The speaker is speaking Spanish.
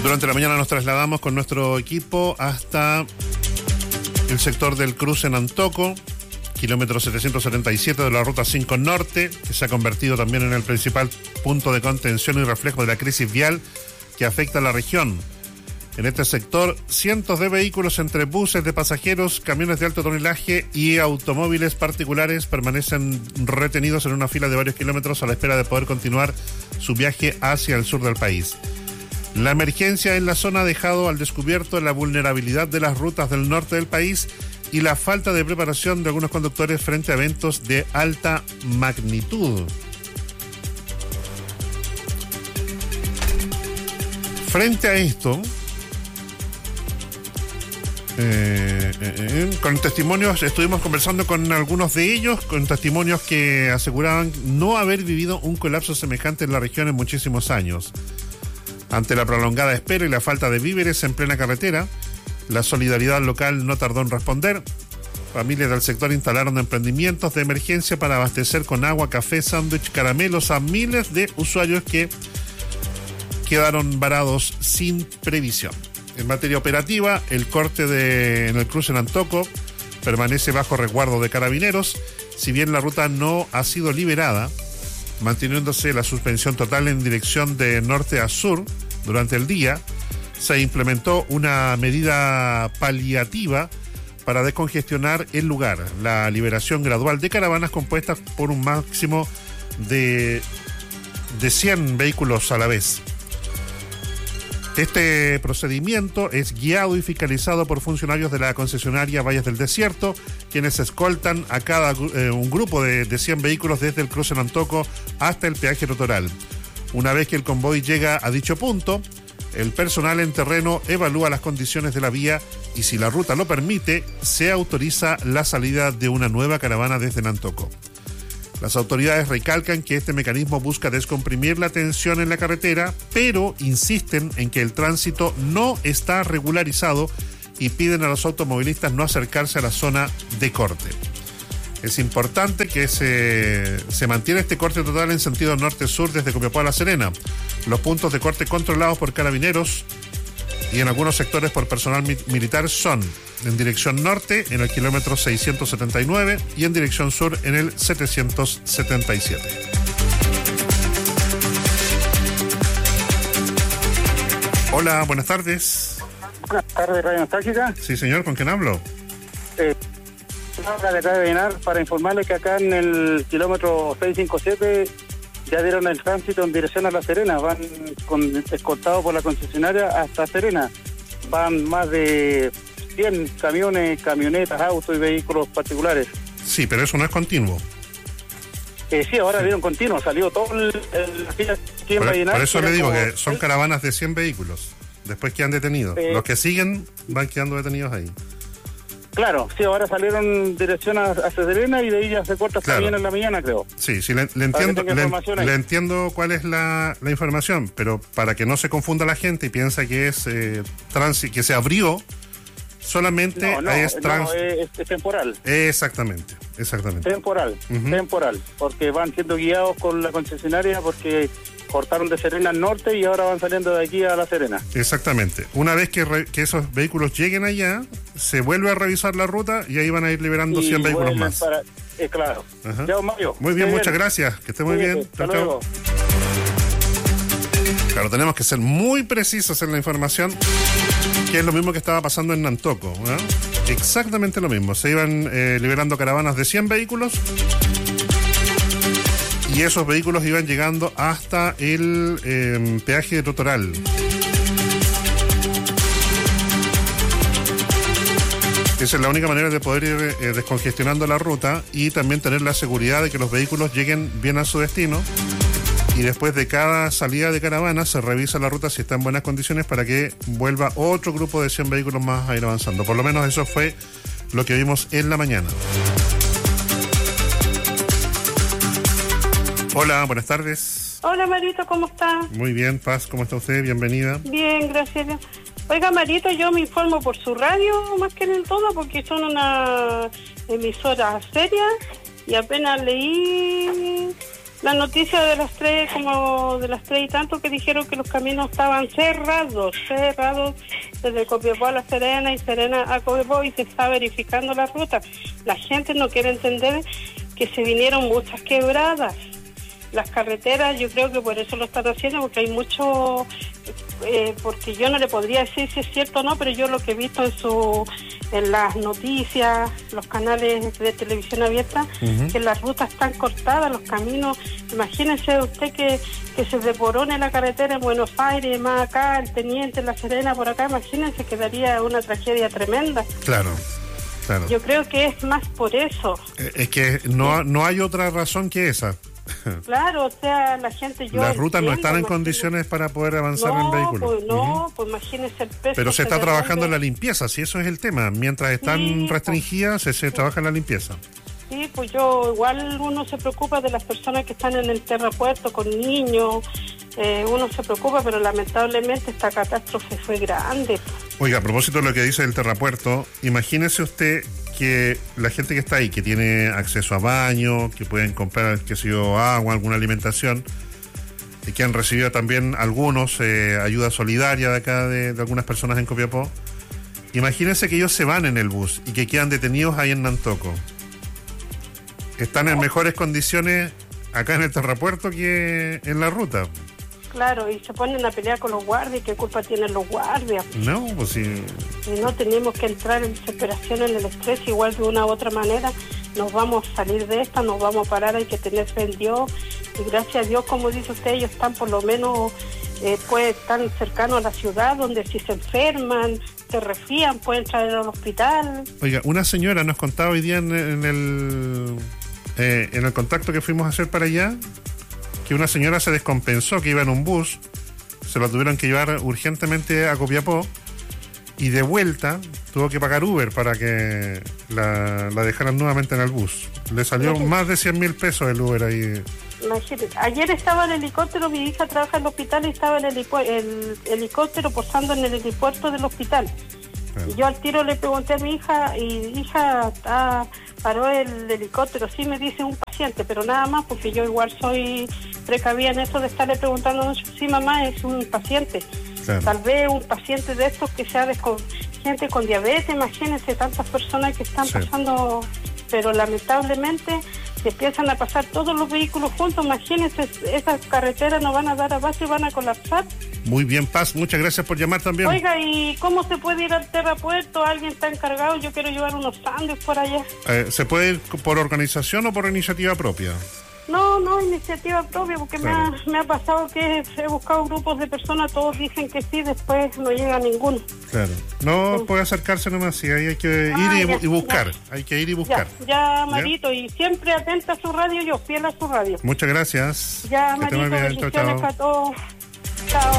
Durante la mañana nos trasladamos con nuestro equipo hasta el sector del cruce en Antoco, kilómetro 777 de la Ruta 5 Norte, que se ha convertido también en el principal punto de contención y reflejo de la crisis vial que afecta a la región. En este sector, cientos de vehículos entre buses de pasajeros, camiones de alto tonelaje y automóviles particulares permanecen retenidos en una fila de varios kilómetros a la espera de poder continuar su viaje hacia el sur del país. La emergencia en la zona ha dejado al descubierto la vulnerabilidad de las rutas del norte del país y la falta de preparación de algunos conductores frente a eventos de alta magnitud. Frente a esto, con testimonios, estuvimos conversando con algunos de ellos, con testimonios que aseguraban no haber vivido un colapso semejante en la región en muchísimos años. Ante la prolongada espera y la falta de víveres en plena carretera, la solidaridad local no tardó en responder. Familias del sector instalaron emprendimientos de emergencia para abastecer con agua, café, sándwich, caramelos a miles de usuarios que quedaron varados sin previsión. En materia operativa, el corte en el cruce en Antoco permanece bajo resguardo de carabineros, si bien la ruta no ha sido liberada, manteniéndose la suspensión total en dirección de norte a sur. Durante el día se implementó una medida paliativa para descongestionar el lugar, la liberación gradual de caravanas compuestas por un máximo de 100 vehículos a la vez. Este procedimiento es guiado y fiscalizado por funcionarios de la concesionaria Valles del Desierto, quienes escoltan a un grupo de 100 vehículos desde el cruce en Antoco hasta el peaje Totoral. Una vez que el convoy llega a dicho punto, el personal en terreno evalúa las condiciones de la vía y, si la ruta lo permite, se autoriza la salida de una nueva caravana desde Nantoco. Las autoridades recalcan que este mecanismo busca descomprimir la tensión en la carretera, pero insisten en que el tránsito no está regularizado y piden a los automovilistas no acercarse a la zona de corte. Es importante que se mantiene este corte total en sentido norte-sur desde Copiapó a La Serena. Los puntos de corte controlados por carabineros y en algunos sectores por personal militar son en dirección norte en el kilómetro 679 y en dirección sur en el 777. Hola, buenas tardes. Buenas tardes, Radio Nostálgica. Sí, señor, ¿con quién hablo? La letra de llenar para informarle que acá en el kilómetro 657 ya dieron el tránsito en dirección a La Serena. Van escoltados por la concesionaria hasta Serena. Van más de 100 camiones, camionetas, autos y vehículos particulares. Sí, pero eso no es continuo. Sí, ahora dieron continuo. Salió todo la fila que va a llenar. Por eso le digo que son caravanas de 100 vehículos. Después quedan detenidos. Los que siguen van quedando detenidos ahí. Claro, sí, ahora salieron en dirección hacia Serena y de ahí ya se corta hasta bien en la mañana, creo. Sí, le entiendo cuál es la información, pero para que no se confunda la gente y piensa que es que se abrió, solamente es temporal. Exactamente. Temporal, porque van siendo guiados con la concesionaria porque cortaron de Serena al norte y ahora van saliendo de aquí a La Serena. Exactamente. Una vez que esos vehículos lleguen allá, se vuelve a revisar la ruta y ahí van a ir liberando 100 vehículos más. Claro. Ya, Mario. Muy bien, muchas gracias. Que esté muy bien. Hasta luego. Claro, tenemos que ser muy precisos en la información, que es lo mismo que estaba pasando en Nantoco, ¿no? Exactamente lo mismo. Se iban liberando caravanas de 100 vehículos y esos vehículos iban llegando hasta el peaje de Totoral. Esa es la única manera de poder ir descongestionando la ruta y también tener la seguridad de que los vehículos lleguen bien a su destino. Y después de cada salida de caravana se revisa la ruta si está en buenas condiciones para que vuelva otro grupo de 100 vehículos más a ir avanzando. Por lo menos eso fue lo que vimos en la mañana. Hola, buenas tardes. Hola, Marito, ¿cómo está? Muy bien, Paz, ¿cómo está usted? Bienvenida. Bien, gracias. Oiga, Marito, yo me informo por su radio más que en el todo porque son una emisora seria y apenas leí La noticia de las 3, como de las 3 y tanto, que dijeron que los caminos estaban cerrados desde Copiapó a La Serena y Serena a Copiapó, y se está verificando la ruta. La gente no quiere entender que se vinieron muchas quebradas. Las carreteras, yo creo que por eso lo están haciendo, porque hay mucho, porque yo no le podría decir si es cierto o no, pero yo lo que he visto en las noticias, los canales de televisión abierta, que las rutas están cortadas, los caminos. Imagínense usted que se deporone la carretera en Buenos Aires, más acá, el Teniente, La Serena, por acá, imagínense, quedaría una tragedia tremenda. Claro. Yo creo que es más por eso. Es que no hay otra razón que esa. Claro, o sea, la gente... Las rutas no están en condiciones para poder avanzar en vehículos. Pues imagínense el peso. Pero se está trabajando en la limpieza, si eso es el tema. Mientras están restringidas, se trabaja en la limpieza. Sí, pues uno se preocupa de las personas que están en el terrapuerto con niños, uno se preocupa, pero lamentablemente esta catástrofe fue grande. Oiga, a propósito de lo que dice el terrapuerto, imagínese usted que la gente que está ahí, que tiene acceso a baño, que pueden comprar, qué sé yo, agua, alguna alimentación, y que han recibido también algunos ayuda solidaria de acá de algunas personas en Copiapó. Imagínense que ellos se van en el bus y que quedan detenidos ahí en Nantoco. Están en mejores condiciones acá en el terrapuerto que en la ruta. Claro, y se ponen a pelear con los guardias. ¿Qué culpa tienen los guardias? No, pues sí. Y no tenemos que entrar en desesperación, en el estrés, igual de una u otra manera. Nos vamos a salir de esta, nos vamos a parar, hay que tener fe en Dios. Y gracias a Dios, como dice usted, ellos están por lo menos, pues están cercanos a la ciudad, donde si se enferman, se resfrían, pueden traer al hospital. Oiga, una señora nos contaba hoy día en el contacto que fuimos a hacer para allá, que una señora se descompensó, que iba en un bus, se la tuvieron que llevar urgentemente a Copiapó, y de vuelta tuvo que pagar Uber para que la dejaran nuevamente en el bus. Le salió más de 100.000 pesos el Uber ahí. Imagínate. Ayer estaba en el helicóptero, mi hija trabaja en el hospital y estaba en el helicóptero posando en el helipuerto del hospital. Claro. Y yo al tiro le pregunté a mi hija, y hija, paró el helicóptero, sí, me dice un paciente, pero nada más, porque yo igual soy precavida en eso de estarle preguntando mucho. Sí, mamá, es un paciente. Claro. Tal vez un paciente de estos que sea gente con diabetes, imagínense tantas personas que están pasando, pero lamentablemente se empiezan a pasar todos los vehículos juntos, imagínense, esas carreteras no van a dar abasto y van a colapsar. Muy bien, Paz, muchas gracias por llamar también. Oiga, ¿y cómo se puede ir al terrapuerto? ¿Alguien está encargado? Yo quiero llevar unos sándwiches por allá. ¿Se puede ir por organización o por iniciativa propia? No, iniciativa propia, porque claro, me ha pasado que he buscado grupos de personas, todos dicen que sí, después no llega ninguno. Claro, no puede acercarse nomás, sí, ahí hay que ir y buscar, hay que ir y buscar. Ya, Marito, y siempre atenta a su radio, yo fiel a su radio. Muchas gracias. Ya, Marito, bendiciones para todos. Chao.